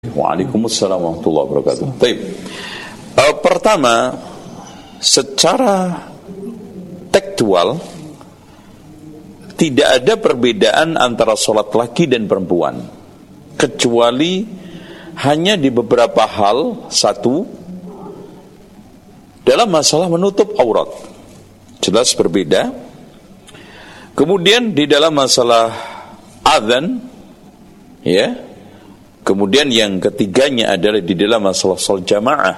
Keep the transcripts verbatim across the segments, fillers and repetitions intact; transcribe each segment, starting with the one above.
Waalaikumsalam warahmatullahi wabarakatuh. Baik. Uh, pertama, secara tekstual tidak ada perbedaan antara sholat laki dan perempuan, kecuali hanya di beberapa hal. Satu, dalam masalah menutup aurat, jelas berbeda. Kemudian di dalam masalah adzan, ya. Kemudian yang ketiganya adalah di dalam masalah salat jamaah.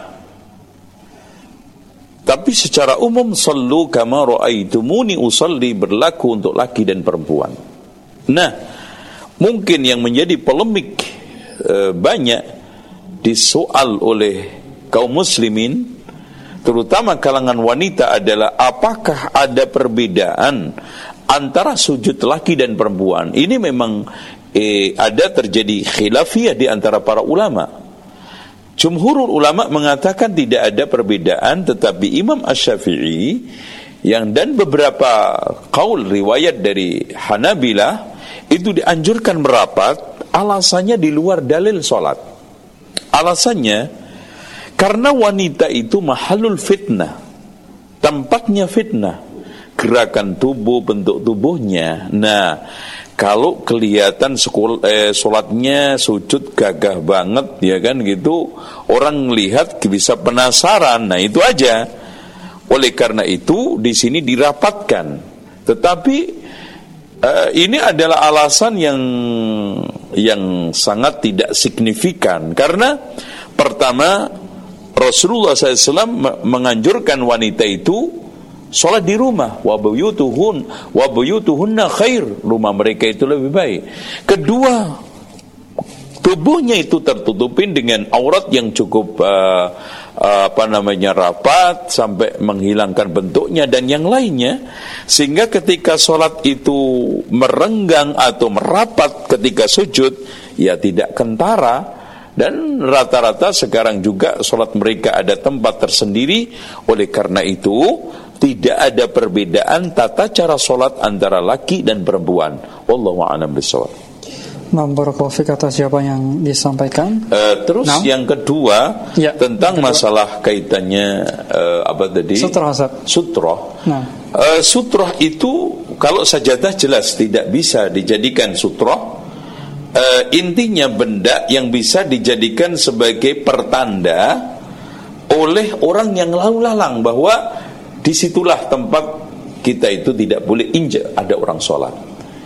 Tapi secara umum, sallu kama ra'aitumuni usalli berlaku untuk laki dan perempuan. Nah, mungkin yang menjadi polemik e, banyak disoal oleh kaum muslimin, terutama kalangan wanita, adalah apakah ada perbedaan antara sujud laki dan perempuan. Ini memang Eh, ada terjadi khilafiyah di antara para ulama. Jumhurul ulama mengatakan tidak ada perbedaan, tetapi Imam Asy-Syafi'i yang dan beberapa qaul riwayat dari Hanabilah itu dianjurkan merapat, alasannya di luar dalil salat. Alasannya karena wanita itu mahalul fitnah, tempatnya fitnah, gerakan tubuh, bentuk tubuhnya. Nah, kalau kelihatan sekul, eh, sholatnya sujud gagah banget, ya kan gitu, orang lihat bisa penasaran. Nah, itu aja. Oleh karena itu di sini dirapatkan. Tetapi eh, ini adalah alasan yang yang sangat tidak signifikan. Karena pertama, Rasulullah shallallahu alaihi wasallam menganjurkan wanita itu sholat di rumah, wa buyutuhun wa buyutuhunna khair, rumah mereka itu lebih baik. Kedua, tubuhnya itu tertutupin dengan aurat yang cukup uh, uh, apa namanya rapat sampai menghilangkan bentuknya dan yang lainnya, sehingga ketika sholat itu merenggang atau merapat ketika sujud, ya tidak kentara. Dan rata-rata sekarang juga sholat mereka ada tempat tersendiri. Oleh karena itu tidak ada perbedaan tata cara sholat antara laki dan perempuan. Wallahu a'lam bishawab. Nah, barakallahu fiik atas jawaban yang disampaikan. Uh, terus nah. yang kedua ya, tentang kedua. masalah kaitannya uh, apa tadi? Sutroh. Sutroh. Nah. Uh, sutroh itu kalau sajadah jelas tidak bisa dijadikan sutroh. Uh, intinya benda yang bisa dijadikan sebagai pertanda oleh orang yang lalu lalang bahwa disitulah tempat kita itu tidak boleh injak ada orang sholat.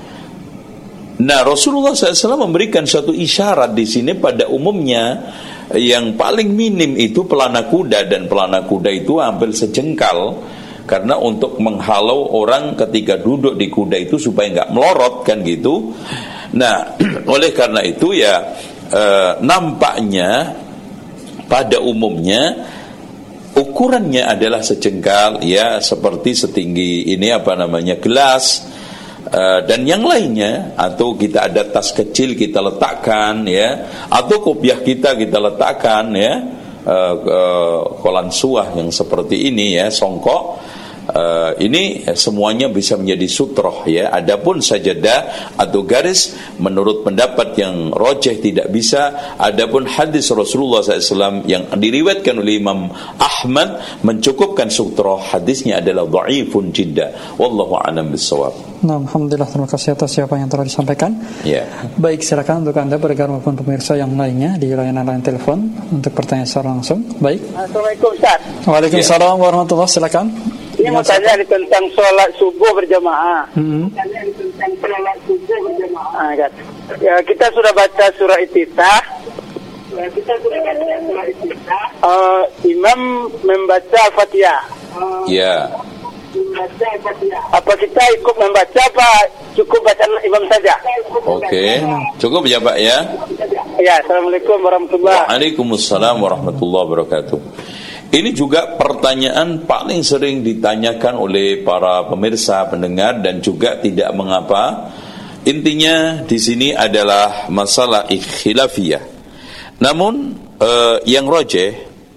Nah, Rasulullah shallallahu alaihi wasallam memberikan satu isyarat di sini. Pada umumnya yang paling minim itu pelana kuda, dan pelana kuda itu hampir sejengkal, karena untuk menghalau orang ketika duduk di kuda itu supaya nggak melorot kan gitu. Nah, oleh karena itu ya eh, nampaknya pada umumnya ukurannya adalah sejengkal, ya seperti setinggi ini apa namanya gelas uh, dan yang lainnya. Atau kita ada tas kecil kita letakkan, ya, atau kopiah kita kita letakkan, ya, uh, uh, kolan suah yang seperti ini, ya, songkok. Uh, ini semuanya bisa menjadi sutroh, ya. Adapun sajadah atau garis menurut pendapat yang rojeh tidak bisa. Adapun hadis Rasulullah shallallahu alaihi wasallam yang diriwayatkan oleh Imam Ahmad mencukupkan sutroh, hadisnya adalah dhaifun jidda. Wallahu a'lam bishawab. Nah, alhamdulillah, terima kasih atas jawaban yang telah disampaikan. Ya. Baik, silakan untuk Anda pendengar maupun pemirsa yang lainnya di layanan lain telepon untuk pertanyaan secara langsung. Baik. Assalamualaikum Ustaz. Waalaikumsalam ya. warahmatullahi wabarakatuh. Silakan. Ini mau tanya tentang sholat subuh berjamaah. Hmm. Tentang sholat subuh berjamaah. Kan? Ya, kita sudah baca surah Iftitah. Ya, kita sudah baca surah Iftitah. Uh, imam membaca Fatihah. Uh, ya. Membaca Fatihah. Apa kita ikut membaca apa cukup baca imam saja? Oke, okay. Cukup ya Pak ya. Ya, assalamualaikum warahmatullahi wabarakatuh. Waalaikumsalam warahmatullahi wabarakatuh. Ini juga pertanyaan paling sering ditanyakan oleh para pemirsa, pendengar, dan juga tidak mengapa. Intinya di sini adalah masalah khilafiyah. Namun eh, yang rojeh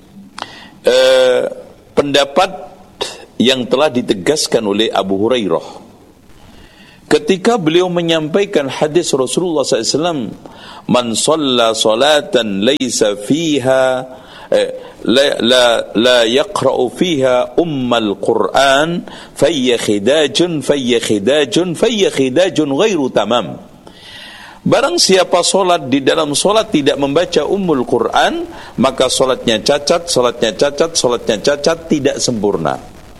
eh, pendapat yang telah ditegaskan oleh Abu Hurairah ketika beliau menyampaikan hadis Rasulullah sallallahu alaihi wasallam, man shalla salatan laysa fiha la la la yaqra'u fiha ummal Qur'an fayya khidajun fayya khidajun fayya khidajun ghairu tamam. Barang siapa solat di dalam solat tidak membaca ummul Quran, maka solatnya cacat, solatnya cacat, solatnya cacat, tidak sempurna.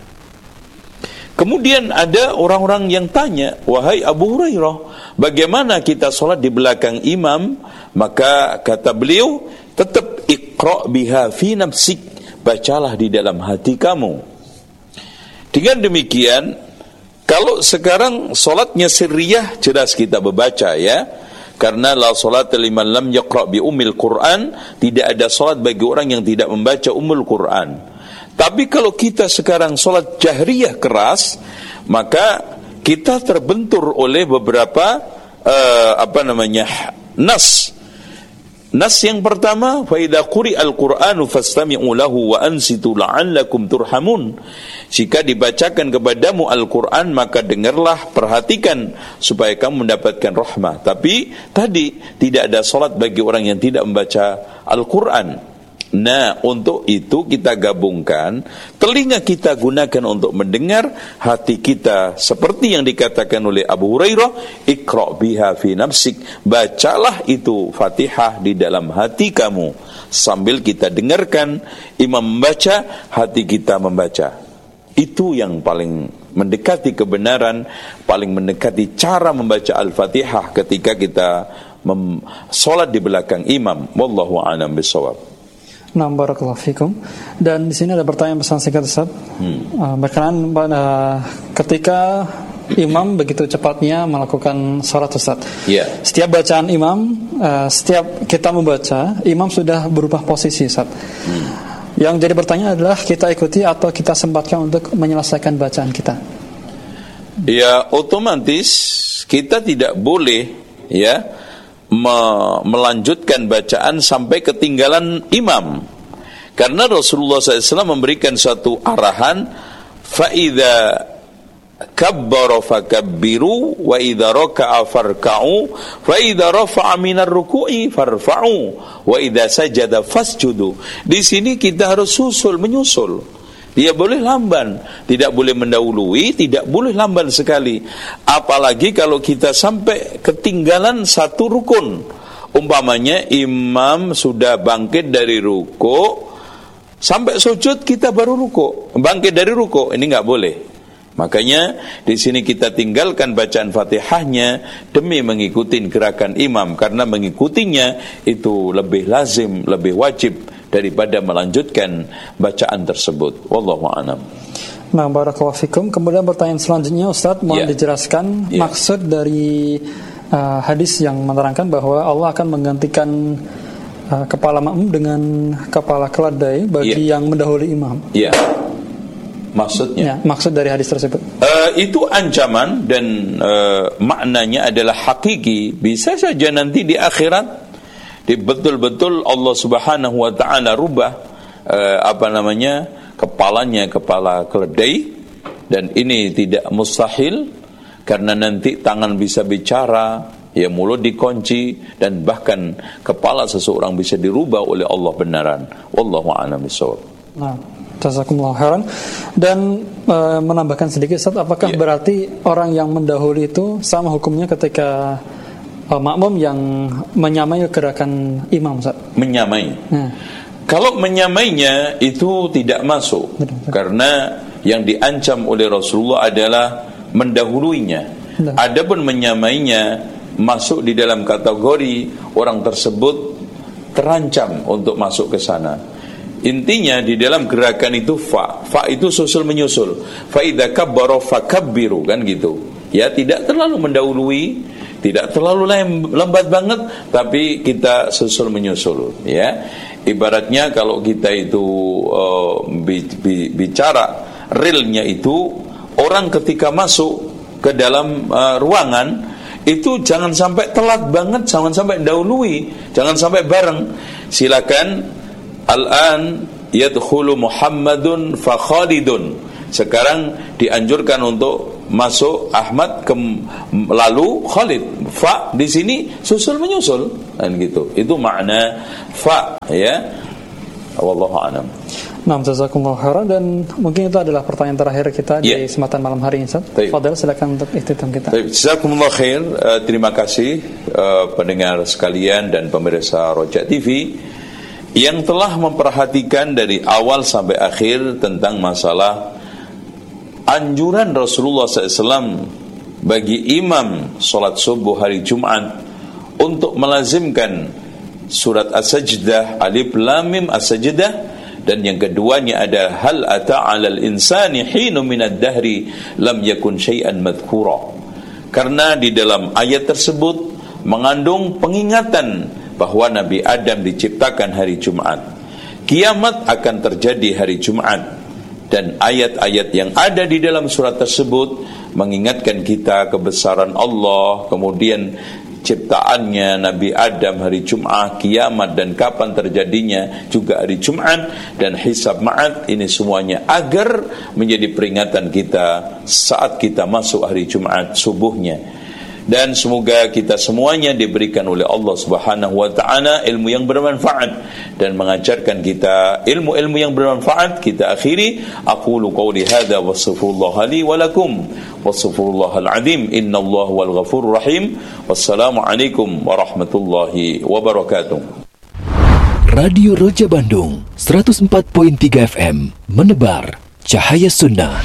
Kemudian ada orang-orang yang tanya, wahai Abu Hurairah, bagaimana kita solat di belakang imam? Maka kata beliau, tetap iqra' biha fi nafsik, bacalah di dalam hati kamu. Dengan demikian, kalau sekarang solatnya sirriyah, jelas kita membaca ya, karena la salat liman lam yaqra' bi ummil Quran, tidak ada solat bagi orang yang tidak membaca ummul Quran. Tapi kalau kita sekarang solat jahriyah keras, maka kita terbentur oleh beberapa uh, apa namanya nas. Nas yang pertama, fa idza quri'al Qur'anu fastami'u lahu wa ansitu la'allakum turhamun. Jika dibacakan kepadamu Al-Qur'an, maka dengarlah, perhatikan supaya kamu mendapatkan rahmah. Tapi tadi tidak ada salat bagi orang yang tidak membaca Al-Qur'an. Nah, untuk itu kita gabungkan, telinga kita gunakan untuk mendengar, hati kita seperti yang dikatakan oleh Abu Hurairah, iqra' biha fi nafsik, bacalah itu Fatihah di dalam hati kamu. Sambil kita dengarkan imam membaca, hati kita membaca. Itu yang paling mendekati kebenaran, paling mendekati cara membaca Al-Fatihah ketika kita mem- salat di belakang imam. Wallahu a'lam bishawab. Nah, barakallahu fikum. Dan di sini ada pertanyaan pesan singkat Ustaz. Hmm. Uh, berkenaan pada ketika imam begitu cepatnya melakukan salat Ustaz. Yeah. Setiap bacaan imam, uh, setiap kita membaca, imam sudah berubah posisi Ustaz. Hmm. Yang jadi pertanyaan adalah kita ikuti atau kita sempatkan untuk menyelesaikan bacaan kita. Ya, otomatis kita tidak boleh ya melanjutkan bacaan sampai ketinggalan imam, karena Rasulullah sallallahu alaihi wasallam memberikan suatu arahan, fa idza kabbara fakabbiru wa idza raka'a farka'u fa idza rafa'a minar ruku'i farfa'u wa idza sajada fasjudu. Di sini kita harus susul menyusul. Dia boleh lamban, tidak boleh mendahului, tidak boleh lamban sekali. Apalagi kalau kita sampai ketinggalan satu rukun. Umpamanya imam sudah bangkit dari ruku, sampai sujud kita baru ruku, bangkit dari ruku, ini nggak boleh. Makanya di sini kita tinggalkan bacaan Fatihahnya demi mengikuti gerakan imam, karena mengikutinya itu lebih lazim, lebih wajib daripada melanjutkan bacaan tersebut. Wallahu a'lam. Nah, barakallahu fikum. Kemudian pertanyaan selanjutnya Ustaz, mohon yeah. dijelaskan yeah. maksud dari uh, hadis yang menerangkan bahwa Allah akan menggantikan uh, kepala makmum dengan kepala keledai bagi yeah. yang mendahului imam. Iya. Yeah. Maksudnya? Ya, maksud dari hadis tersebut. Uh, itu ancaman dan uh, maknanya adalah hakiki. Bisa saja nanti di akhirat di betul-betul Allah Subhanahu wa taala rubah uh, apa namanya kepalanya kepala keledai, dan ini tidak mustahil karena nanti tangan bisa bicara, ya mulut dikunci, dan bahkan kepala seseorang bisa dirubah oleh Allah benaran. Wallahu a'lam bishawab. Nah, jazakumullah khairan. Dan e, menambahkan sedikit Ustaz, apakah yeah. berarti orang yang mendahului itu sama hukumnya ketika e, makmum yang menyamai gerakan imam Ustaz? Menyamai. Hmm. Kalau menyamainya itu tidak masuk, betul, betul. Karena yang diancam oleh Rasulullah adalah mendahuluinya. Betul. Adapun menyamainya masuk di dalam kategori orang tersebut terancam untuk masuk ke sana. Intinya di dalam gerakan itu fa, fa itu susul menyusul. Fa idza kabbara fakabbiru, kan gitu. Ya, tidak terlalu mendahului, tidak terlalu lambat banget, tapi kita susul menyusul, ya. Ibaratnya kalau kita itu uh, bicara realnya itu, orang ketika masuk ke dalam uh, ruangan itu jangan sampai telat banget, jangan sampai dahului, jangan sampai bareng. Silakan, al-an yadkhulu Muhammadun fa Khalidun. Sekarang dianjurkan untuk masuk Ahmad ke, lalu Khalid. Fa di sini susul menyusul kan gitu. Itu makna fa ya. Wallahu a'lam. Nah, jazakumullah khairan, dan mungkin itu adalah pertanyaan terakhir kita yeah. di kesempatan malam hari ini, Ustaz. Fadhil, silakan untuk ikhtitam kita. Jazakumullah khair. Uh, terima kasih uh, pendengar sekalian dan pemirsa Roja T V yang telah memperhatikan dari awal sampai akhir tentang masalah anjuran Rasulullah shallallahu alaihi wasallam bagi imam salat subuh hari Jumat untuk melazimkan surat As-Sajdah, Alif Lam Mim As-Sajdah, dan yang keduanya ada hal ata 'alal insani hinun minad dahri lam yakun syai'an madhkura. Karena di dalam ayat tersebut mengandung pengingatan bahwa Nabi Adam diciptakan hari Jumat, kiamat akan terjadi hari Jumat, dan ayat-ayat yang ada di dalam surat tersebut mengingatkan kita kebesaran Allah, kemudian ciptaannya Nabi Adam hari Jumat, kiamat dan kapan terjadinya juga hari Jumat, dan hisab ma'ad. Ini semuanya agar menjadi peringatan kita saat kita masuk hari Jumat subuhnya. Dan semoga kita semuanya diberikan oleh Allah Subhanahu wa taala ilmu yang bermanfaat dan mengajarkan kita ilmu-ilmu yang bermanfaat. Kita akhiri, aqulu qawli hadza wa astaghfirullah li wa lakum wastaghfirullahal azim innallaha wal ghafurur rahim. Wassalamu alaikum warahmatullahi wabarakatuh. Radio Roja Bandung seratus empat koma tiga F M menebar cahaya sunnah.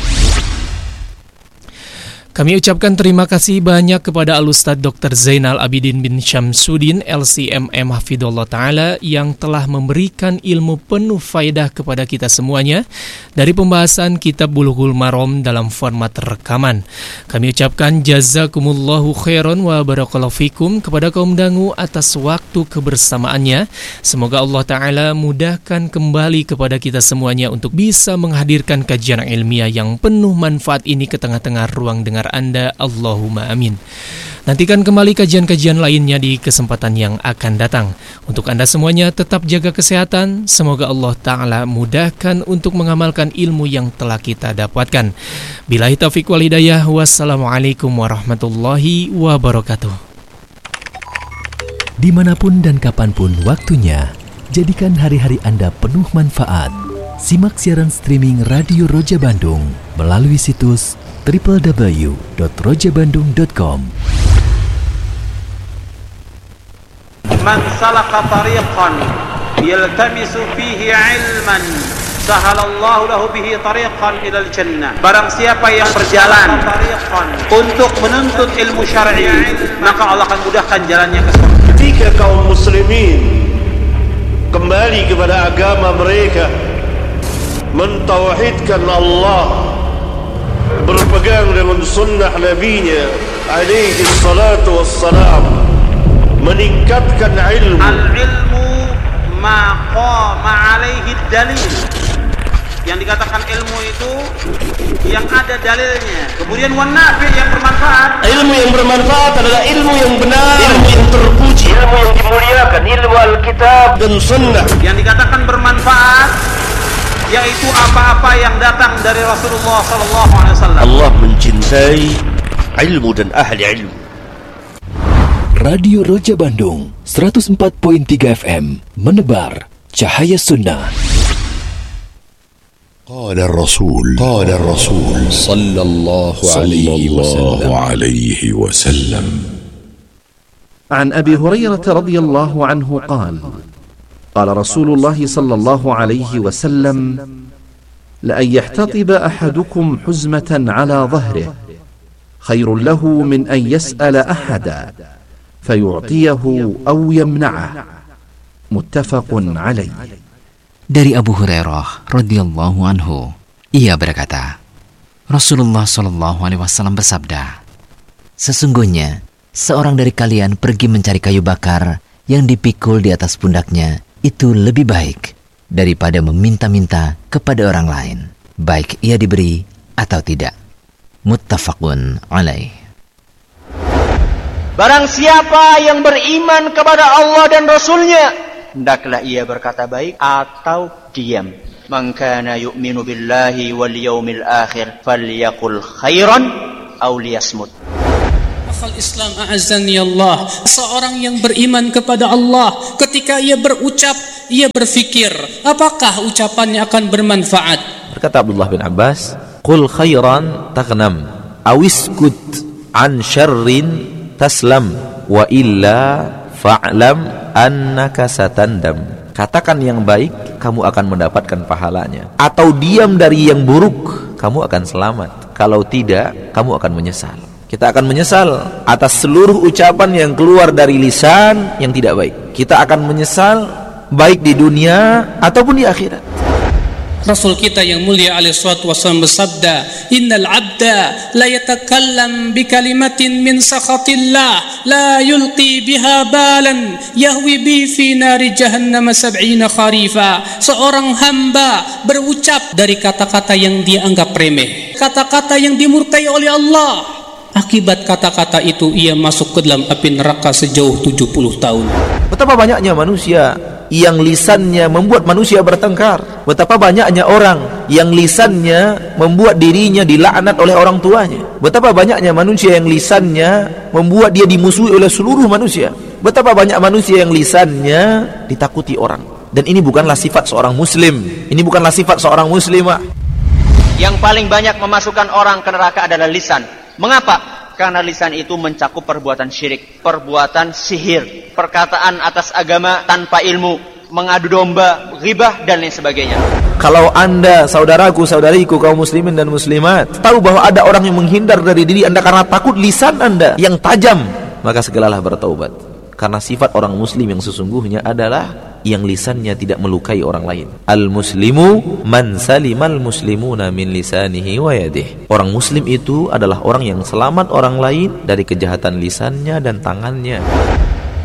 Kami ucapkan terima kasih banyak kepada Al-Ustadz Doktor Zainal Abidin bin Syamsuddin L C M M Hafidhullah Ta'ala yang telah memberikan ilmu penuh faedah kepada kita semuanya dari pembahasan Kitab Bulughul Maram dalam format rekaman. Kami ucapkan jazakumullahu khairan wa barakallahu fikum kepada kaum dangu atas waktu kebersamaannya. Semoga Allah Ta'ala mudahkan kembali kepada kita semuanya untuk bisa menghadirkan kajian ilmiah yang penuh manfaat ini ke tengah-tengah ruang dengar Anda, Allahumma amin. Nantikan kembali kajian-kajian lainnya di kesempatan yang akan datang. Untuk Anda semuanya tetap jaga kesehatan. Semoga Allah Ta'ala mudahkan untuk mengamalkan ilmu yang telah kita dapatkan. Billahi taufiq wal hidayah. Wassalamualaikum warahmatullahi wabarakatuh. Dimanapun dan kapanpun waktunya, jadikan hari-hari Anda penuh manfaat. Simak siaran streaming Radio Roja Bandung melalui situs w w w dot roja bandung dot com. Man salaka tariqan yaltamisu fihi ilman sahalallahu lahu bihi tariqan ilal jannah. Barang siapa yang berjalan untuk menuntut ilmu syar'i, maka Allah akan mudahkan jalannya ke surga. Ketika kaum muslimin kembali kepada agama mereka, mentauhidkan Allah, berpegang dengan sunnah nabinya alaihi salatu wassalam, meningkatkan ilmu. Al-ilmu ma qama alaihi dalil. Yang dikatakan ilmu itu yang ada dalilnya. Kemudian wan nafi, yang bermanfaat. Ilmu yang bermanfaat adalah ilmu yang benar, ilmu yang terpuji, ilmu yang dimuliakan, ilmu Alkitab dan sunnah. Yang dikatakan bermanfaat yaitu apa-apa yang datang dari Rasulullah sallallahu alaihi wasallam. Allah mencintai ilmu dan ahli ilmu. Radio Roja Bandung seratus empat koma tiga F M menebar cahaya sunnah. Qala Rasul Qala Rasul sallallahu alaihi wasallam. An Abi Hurairah radhiyallahu anhu qala قال رسول الله صلى الله عليه وسلم لأن يحتطب أحدكم حزمة على ظهره خير له من أن يسأل أحدا فيعطيه أو يمنعه متفق عليه. Dari Abu Hurairah radhiyallahu anhu, ia berkata, Rasulullah shallallahu alaihi wasallam bersabda, sesungguhnya seorang dari kalian pergi mencari kayu bakar yang dipikul di atas pundaknya itu lebih baik daripada meminta-minta kepada orang lain, baik ia diberi atau tidak. Muttafaqun alaih. Barang siapa yang beriman kepada Allah dan Rasulnya, hendaklah ia berkata baik atau diam. Man kana yu'minu billahi wal yawmil akhir falyaqul khairan aw liyasmut. Akhal Islam a'azzani Allah, seorang yang beriman kepada Allah ketika ia berucap, ia berfikir apakah ucapannya akan bermanfaat. Berkata Abdullah bin Abbas, qul khairan taghnam awiskut an syarrin taslam wa illa fa'lam annaka satandam. Katakan yang baik, kamu akan mendapatkan pahalanya, atau diam dari yang buruk, kamu akan selamat. Kalau tidak, kamu akan menyesal. Kita akan menyesal atas seluruh ucapan yang keluar dari lisan yang tidak baik. Kita akan menyesal baik di dunia ataupun di akhirat. Rasul kita yang mulia alaihi salatu wasallam bersabda, innal abda la yatakallam bi kalimatin min sakhatillah la yulqi biha balan yahwi bi fi nari jahannam sab'ina kharifa. Seorang hamba berucap dari kata-kata yang dia anggap remeh, kata-kata yang dimurkai oleh Allah. Akibat kata-kata itu ia masuk ke dalam api neraka sejauh tujuh puluh tahun. Betapa banyaknya manusia yang lisannya membuat manusia bertengkar. Betapa banyaknya orang yang lisannya membuat dirinya dilaknat oleh orang tuanya. Betapa banyaknya manusia yang lisannya membuat dia dimusuhi oleh seluruh manusia. Betapa banyak manusia yang lisannya ditakuti orang. Dan ini bukanlah sifat seorang muslim. Ini bukanlah sifat seorang muslimah. Yang paling banyak memasukkan orang ke neraka adalah lisan. Mengapa? Karena lisan itu mencakup perbuatan syirik, perbuatan sihir, perkataan atas agama tanpa ilmu, mengadu domba, ghibah, dan lain sebagainya. Kalau anda, saudaraku, saudariku, kaum muslimin dan muslimat, tahu bahwa ada orang yang menghindar dari diri anda karena takut lisan anda yang tajam, maka segeralah bertaubat. Karena sifat orang muslim yang sesungguhnya adalah yang lisannya tidak melukai orang lain. Al-muslimu man salimal muslimuna min lisanihi wa yadihi. Orang muslim itu adalah orang yang selamat orang lain dari kejahatan lisannya dan tangannya.